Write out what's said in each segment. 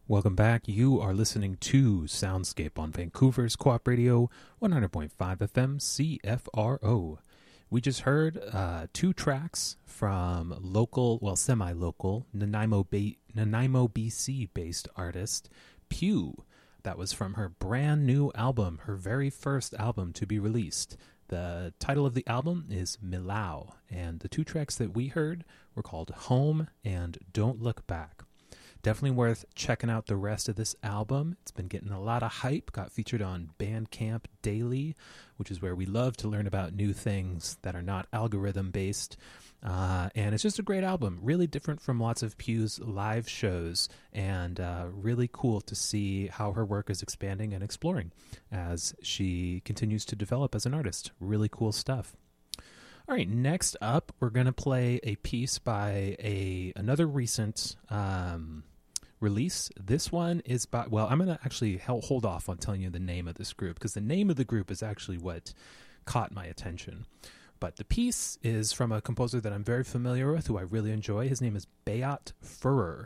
Welcome back. You are listening to Soundscape on Vancouver's Co-op Radio 100.5 FM CFRO. We just heard two tracks from semi-local, Nanaimo, BC-based artist Pew. That was from her brand new album, her very first album to be released. The title of the album is Milau, and the two tracks that we heard were called Home and Don't Look Back. Definitely worth checking out the rest of this album. It's been getting a lot of hype. Got featured on Bandcamp Daily, which is where we love to learn about new things that are not algorithm-based. And it's just a great album. Really different from lots of Pew's live shows. And really cool to see how her work is expanding and exploring as she continues to develop as an artist. Really cool stuff. All right, next up, we're going to play a piece by another recent release. This one is by, I'm going to actually hold off on telling you the name of this group, because the name of the group is actually what caught my attention. But the piece is from a composer that I'm very familiar with, who I really enjoy. His name is Beat Führer,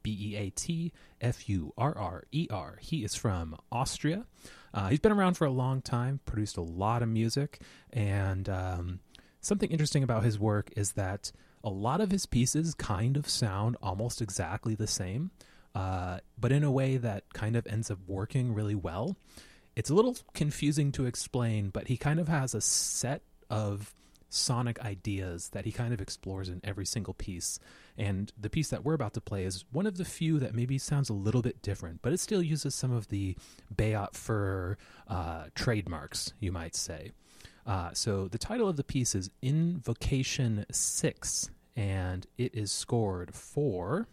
Beatfurrer. He is from Austria. He's been around for a long time, produced a lot of music, and something interesting about his work is that a lot of his pieces kind of sound almost exactly the same, but in a way that kind of ends up working really well. It's a little confusing to explain, but he kind of has a set of sonic ideas that he kind of explores in every single piece. And the piece that we're about to play is one of the few that maybe sounds a little bit different, but it still uses some of the Beat Führer trademarks, you might say. So the title of the piece is Invocation 6, and it is scored for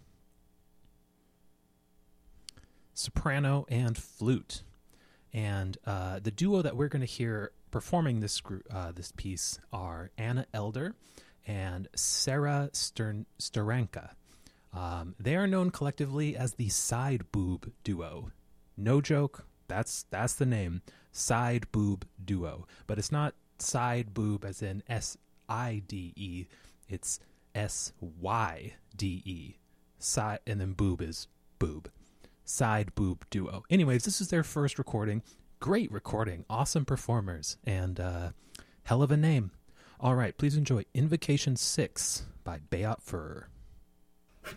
soprano and flute. And the duo that we're going to hear performing this piece are Anna Elder and Sarah Steranka. They are known collectively as the Side Boob Duo. No joke, that's the name, Side Boob Duo. But it's not side boob as in S-I-D-E, it's S-Y-D-E. Side, and then boob is boob. Side Boob Duo. Anyways, this is their first recording. Great recording, awesome performers, and hell of a name. All right, please enjoy Invocation 6 by Beat Führer.